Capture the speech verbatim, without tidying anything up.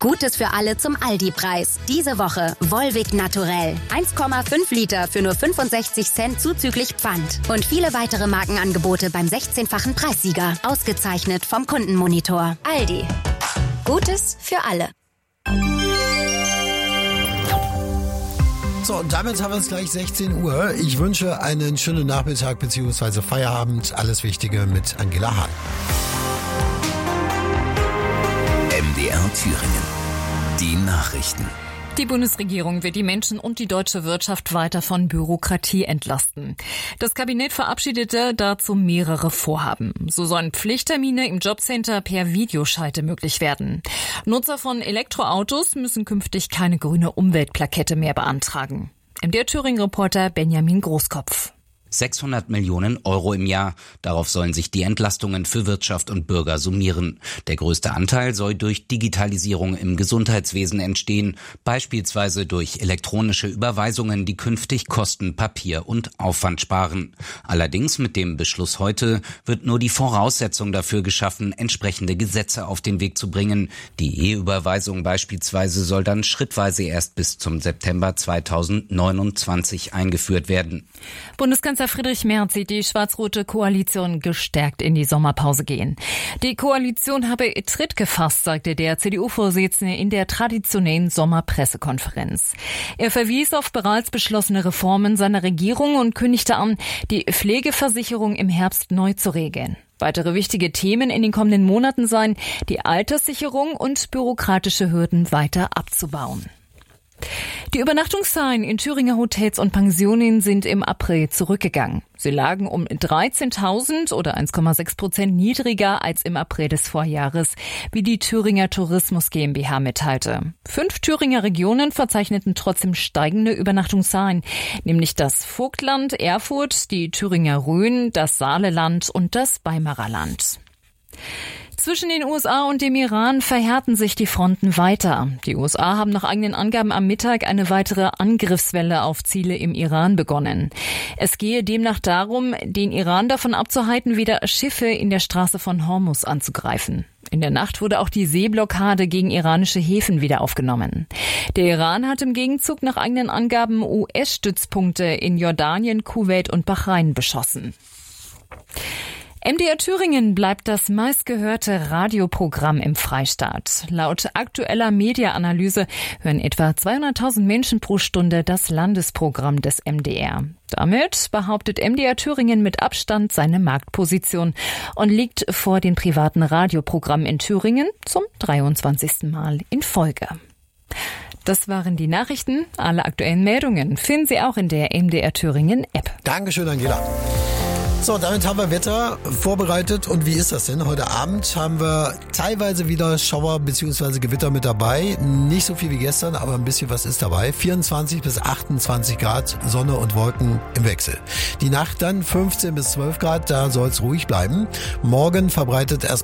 Gutes für alle zum Aldi-Preis. Diese Woche Volvic Naturell. eins Komma fünf Liter für nur fünfundsechzig Cent zuzüglich Pfand. Und viele weitere Markenangebote beim sechzehnfachen Preissieger. Ausgezeichnet vom Kundenmonitor. Aldi. Gutes für alle. So, und damit haben wir es gleich sechzehn Uhr. Ich wünsche einen schönen Nachmittag bzw. Feierabend. Alles Wichtige mit Angela Hahn. M D R Thüringen. Die Nachrichten. Die Bundesregierung wird die Menschen und die deutsche Wirtschaft weiter von Bürokratie entlasten. Das Kabinett verabschiedete dazu mehrere Vorhaben. So sollen Pflichttermine im Jobcenter per Videoschalte möglich werden. Nutzer von Elektroautos müssen künftig keine grüne Umweltplakette mehr beantragen. M D R Thüringen-Reporter Benjamin Großkopf. sechshundert Millionen Euro im Jahr. Darauf sollen sich die Entlastungen für Wirtschaft und Bürger summieren. Der größte Anteil soll durch Digitalisierung im Gesundheitswesen entstehen, beispielsweise durch elektronische Überweisungen, die künftig Kosten, Papier und Aufwand sparen. Allerdings mit dem Beschluss heute wird nur die Voraussetzung dafür geschaffen, entsprechende Gesetze auf den Weg zu bringen. Die E-Überweisung beispielsweise soll dann schrittweise erst bis zum September zweitausendneunundzwanzig eingeführt werden. Bundeskanzler Friedrich Merz sieht die schwarz-rote Koalition gestärkt in die Sommerpause gehen. Die Koalition habe Tritt gefasst, sagte der C D U-Vorsitzende in der traditionellen Sommerpressekonferenz. Er verwies auf bereits beschlossene Reformen seiner Regierung und kündigte an, die Pflegeversicherung im Herbst neu zu regeln. Weitere wichtige Themen in den kommenden Monaten seien, die Alterssicherung und bürokratische Hürden weiter abzubauen. Die Übernachtungszahlen in Thüringer Hotels und Pensionen sind im April zurückgegangen. Sie lagen um dreizehntausend oder eins Komma sechs Prozent niedriger als im April des Vorjahres, wie die Thüringer Tourismus GmbH mitteilte. Fünf Thüringer Regionen verzeichneten trotzdem steigende Übernachtungszahlen, nämlich das Vogtland, Erfurt, die Thüringer Rhön, das Saaleland und das Weimarer Land. Zwischen den U S A und dem Iran verhärten sich die Fronten weiter. Die U S A haben nach eigenen Angaben am Mittag eine weitere Angriffswelle auf Ziele im Iran begonnen. Es gehe demnach darum, den Iran davon abzuhalten, wieder Schiffe in der Straße von Hormuz anzugreifen. In der Nacht wurde auch die Seeblockade gegen iranische Häfen wieder aufgenommen. Der Iran hat im Gegenzug nach eigenen Angaben U S-Stützpunkte in Jordanien, Kuwait und Bahrain beschossen. M D R Thüringen bleibt das meistgehörte Radioprogramm im Freistaat. Laut aktueller Mediaanalyse hören etwa zweihunderttausend Menschen pro Stunde das Landesprogramm des M D R. Damit behauptet M D R Thüringen mit Abstand seine Marktposition und liegt vor den privaten Radioprogrammen in Thüringen zum dreiundzwanzigsten Mal in Folge. Das waren die Nachrichten. Alle aktuellen Meldungen finden Sie auch in der M D R Thüringen App. Dankeschön, Angela. So, damit haben wir Wetter vorbereitet. Und wie ist das denn? Heute Abend haben wir teilweise wieder Schauer bzw. Gewitter mit dabei. Nicht so viel wie gestern, aber ein bisschen was ist dabei. vierundzwanzig bis achtundzwanzig Grad, Sonne und Wolken im Wechsel. Die Nacht dann fünfzehn bis zwölf Grad, da soll es ruhig bleiben. Morgen verbreitet erst